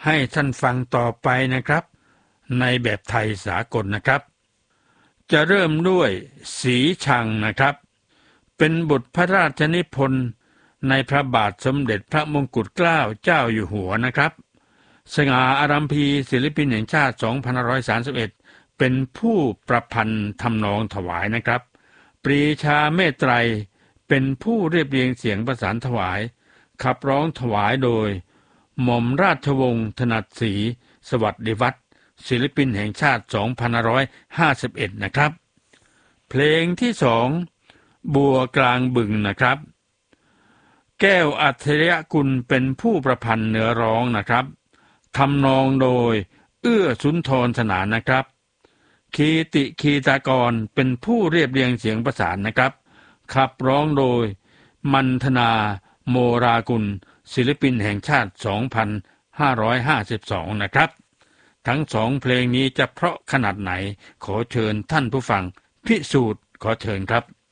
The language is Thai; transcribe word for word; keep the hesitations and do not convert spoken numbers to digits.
ให้ท่านฟังต่อไปนะครับในแบบไทยสากลนะครับจะเริ่มด้วยสีชังนะครับเป็นบทพระราชนิพนธ์ในพระบาทสมเด็จพระมงกุฎเกล้าเจ้าอยู่หัวนะครับสง่าอารัมพีศิลปินแห่งชาติสองพันห้าร้อยสามสิบเอ็ดเป็นผู้ประพันธ์ทำนองถวายนะครับปรีชาเมตไตรเป็นผู้เรียบเรียงเสียงประสานถวายขับร้องถวายโดยหม่อมราชวงศ์ถนัดศรีสวัสดิวัฒน์ศิลปินแห่งชาติสองพันห้าร้อยห้าสิบเอ็ดนะครับเพลงที่สองบัวกลางบึงนะครับแก้วอัจฉริยกุลเป็นผู้ประพันธ์เนื้อร้องนะครับทำนองโดยเอื้อสุนทรสนานนะครับคีติคีตากรเป็นผู้เรียบเรียงเสียงประสานนะครับขับร้องโดยมันธนาโมรากุลศิลปินแห่งชาติสองพันห้าร้อยห้าสิบสองนะครับทั้งสองเพลงนี้จะเพราะขนาดไหนขอเชิญท่านผู้ฟังพิสูจน์ขอเชิญครับ